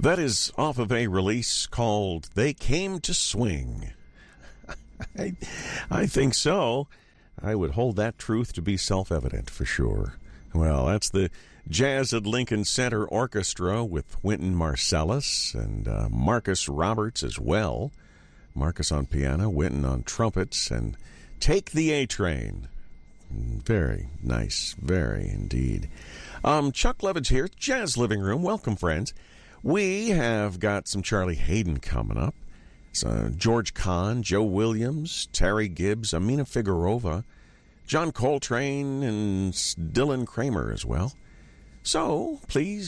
That is off of a release called They Came to Swing. I think so. I would hold that truth to be self-evident for sure. Well, that's the Jazz at Lincoln Center Orchestra with Wynton Marsalis and Marcus Roberts as well. Marcus on piano, Wynton on trumpets, and Take the A-Train. Very nice, very indeed. Chuck Levitt's here, Jazz Living Room. Welcome, friends. We have got some Charlie Haydn coming up. George Kahn, Joe Williams, Terry Gibbs, Amina Figueroa, John Coltrane, and Dylan Kramer as well. So, please